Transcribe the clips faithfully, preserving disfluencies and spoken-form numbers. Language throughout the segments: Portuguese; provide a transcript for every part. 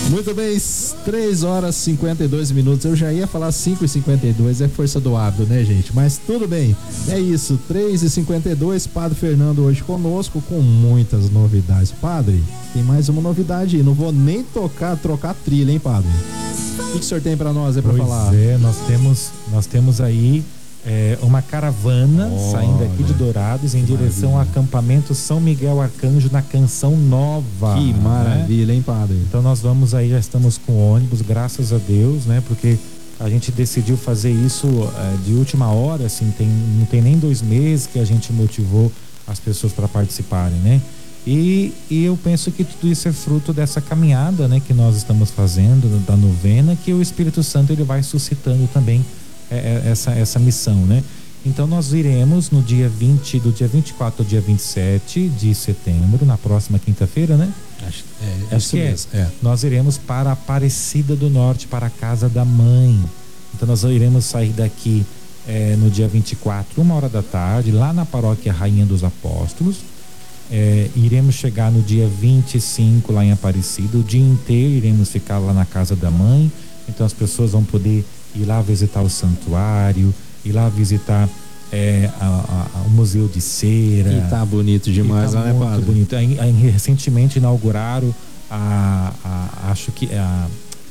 Muito bem, três horas e cinquenta e dois minutos. Eu já ia falar cinco e cinquenta e dois, é força do hábito, né, gente? Mas tudo bem, é isso, três e cinquenta e dois. Padre Fernando hoje conosco com muitas novidades. Padre, tem mais uma novidade aí. Não vou nem tocar, trocar trilha, hein, Padre? O que, que o senhor tem pra nós aí pra pois falar? É, nós temos, nós temos aí é, uma caravana oh, saindo aqui de Dourados em direção ao acampamento São Miguel Arcanjo na Canção Nova. Que maravilha, né? Hein, Padre? Então nós vamos aí, já estamos com ônibus, graças a Deus, né? Porque a gente decidiu fazer isso é, de última hora, assim, tem, não tem nem dois meses que a gente motivou as pessoas para participarem, né? E, e eu penso que tudo isso é fruto dessa caminhada, né, que nós estamos fazendo, da novena, que o Espírito Santo ele vai suscitando também é, essa, essa missão, né? Então nós iremos no dia vinte, do dia vinte e quatro ao dia vinte e sete de setembro, na próxima quinta-feira, né? Acho, é, Acho que é. é. Nós iremos para Aparecida do Norte, para a casa da mãe. Então nós iremos sair daqui é, no dia vinte e quatro, uma hora da tarde, lá na paróquia Rainha dos Apóstolos. É, iremos chegar no dia vinte e cinco lá em Aparecida, o dia inteiro iremos ficar lá na casa da mãe. Então as pessoas vão poder ir lá visitar o santuário, ir lá visitar é, a, a, o museu de cera. E tá bonito demais, tá né, muito Padre? bonito. Aí, aí, recentemente inauguraram a, a acho que a,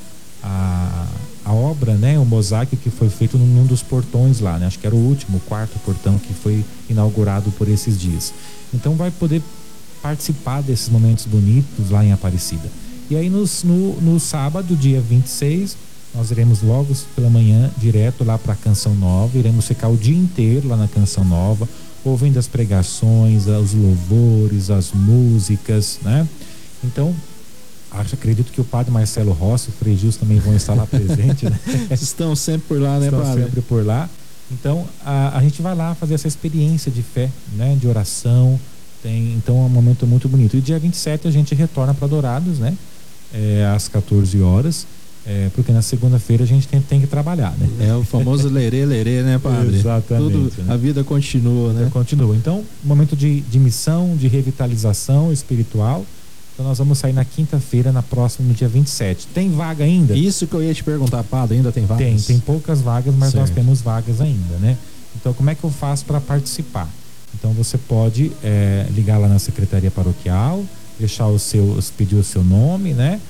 a, a obra, né, o mosaico que foi feito num dos portões lá, né? Acho que era o último, o quarto portão que foi inaugurado por esses dias. Então vai poder participar desses momentos bonitos lá em Aparecida. E aí nos, no, no sábado, dia vinte e seis, nós iremos logo pela manhã direto lá para a Canção Nova. Iremos ficar o dia inteiro lá na Canção Nova, ouvindo as pregações, os louvores, as músicas, né? Então, acho, acredito que o padre Marcelo Rossi e o Frei Gilson também vão estar lá presentes, né? Estão sempre por lá, né, Estão Padre? sempre por lá. Então, a, a gente vai lá fazer essa experiência de fé, né? De oração. Tem, então, é um momento muito bonito. E dia vinte e sete a gente retorna para Dourados, né? É, às quatorze horas. É, porque na segunda-feira a gente tem, tem que trabalhar, né? É o famoso lerê, lerê, né, Padre? Exatamente. Tudo, né? A vida continua, né? Continua. Então, momento de, de missão, de revitalização espiritual. Então nós vamos sair na quinta-feira, na próxima, no dia vinte e sete. Tem vaga ainda? Isso que eu ia te perguntar, Padre, ainda tem vagas? Tem, tem poucas vagas, mas certo. Nós temos vagas ainda, né? Então como é que eu faço para participar? Então você pode é, ligar lá na Secretaria Paroquial, deixar o seu, pedir o seu nome, né?